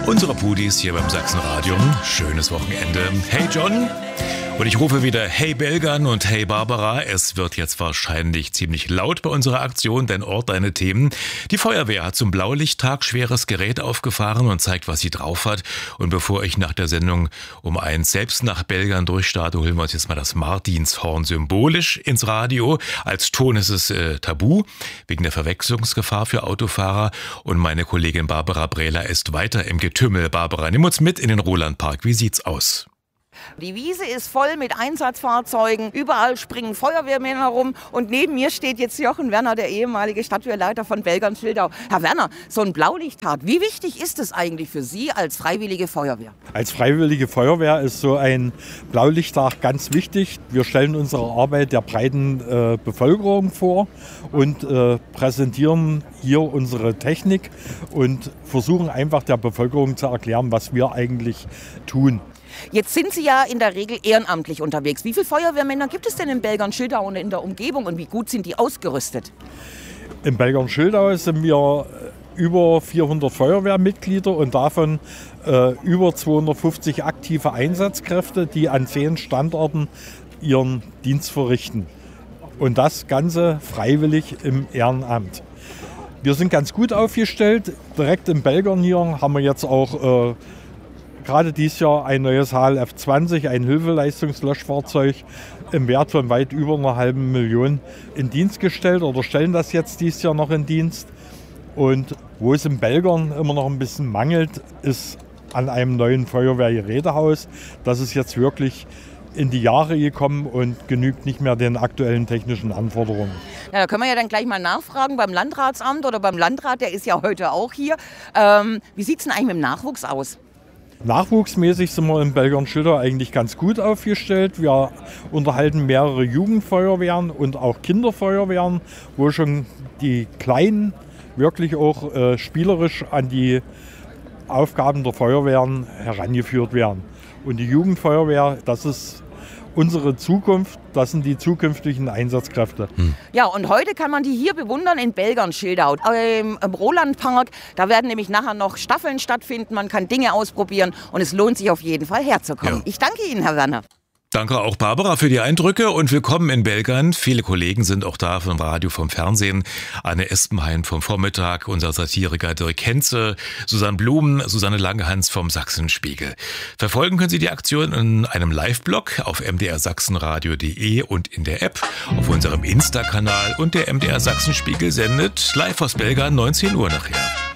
Unsere Pudis hier beim Sachsenradio. Schönes Wochenende. Hey John. Und ich rufe wieder Hey Belgern und Hey Barbara. Es wird jetzt wahrscheinlich ziemlich laut bei unserer Aktion, denn Ort deine Themen. Die Feuerwehr hat zum Blaulichttag schweres Gerät aufgefahren und zeigt, was sie drauf hat. Und bevor ich nach der Sendung um 1 selbst nach Belgern durchstarte, holen wir uns jetzt mal das Martinshorn symbolisch ins Radio. Als Ton ist es tabu, wegen der Verwechslungsgefahr für Autofahrer. Und meine Kollegin Barbara Brehler ist weiter im Getümmel. Barbara, nimm uns mit in den Rolandpark. Wie sieht's aus? Die Wiese ist voll mit Einsatzfahrzeugen, überall springen Feuerwehrmänner rum und neben mir steht jetzt Jochen Werner, der ehemalige Stadtwehrleiter von Belgern-Schildau. Herr Werner, so ein Blaulichttag, wie wichtig ist es eigentlich für Sie als Freiwillige Feuerwehr? Als Freiwillige Feuerwehr ist so ein Blaulichttag ganz wichtig. Wir stellen unsere Arbeit der breiten Bevölkerung vor und präsentieren hier unsere Technik und versuchen einfach der Bevölkerung zu erklären, was wir eigentlich tun. Jetzt sind Sie ja in der Regel ehrenamtlich unterwegs. Wie viele Feuerwehrmänner gibt es denn in Belgern-Schildau und in der Umgebung und wie gut sind die ausgerüstet? In Belgern-Schildau sind wir über 400 Feuerwehrmitglieder und davon über 250 aktive Einsatzkräfte, die an 10 Standorten ihren Dienst verrichten. Und das Ganze freiwillig im Ehrenamt. Wir sind ganz gut aufgestellt. Direkt in Belgern hier haben wir jetzt auch gerade dieses Jahr ein neues HLF 20, ein Hilfeleistungslöschfahrzeug im Wert von weit über einer halben Million in Dienst gestellt oder stellen das jetzt dieses Jahr noch in Dienst. Und wo es in Belgern immer noch ein bisschen mangelt, ist an einem neuen Feuerwehrgerätehaus. Das ist jetzt wirklich in die Jahre gekommen und genügt nicht mehr den aktuellen technischen Anforderungen. Ja, da können wir ja dann gleich mal nachfragen beim Landratsamt oder beim Landrat, der ist ja heute auch hier. Wie sieht es denn eigentlich mit dem Nachwuchs aus? Nachwuchsmäßig sind wir in Belgern-Schildau eigentlich ganz gut aufgestellt. Wir unterhalten mehrere Jugendfeuerwehren und auch Kinderfeuerwehren, wo schon die Kleinen wirklich auch spielerisch an die Aufgaben der Feuerwehren herangeführt werden. Und die Jugendfeuerwehr, das ist unsere Zukunft, das sind die zukünftigen Einsatzkräfte. Ja, und heute kann man die hier bewundern in Belgern-Schildau, im Rolandpark. Da werden nämlich nachher noch Staffeln stattfinden, man kann Dinge ausprobieren und es lohnt sich auf jeden Fall herzukommen. Ja. Ich danke Ihnen, Herr Werner. Danke auch Barbara für die Eindrücke und willkommen in Belgern. Viele Kollegen sind auch da vom Radio, vom Fernsehen. Anne Espenhain vom Vormittag, unser Satiriker Dirk Henze, Susanne Blum, Susanne Langehans vom Sachsenspiegel. Verfolgen können Sie die Aktion in einem Live-Blog auf mdrsachsenradio.de und in der App, auf unserem Insta-Kanal und der MDR Sachsenspiegel sendet live aus Belgern 19 Uhr nachher.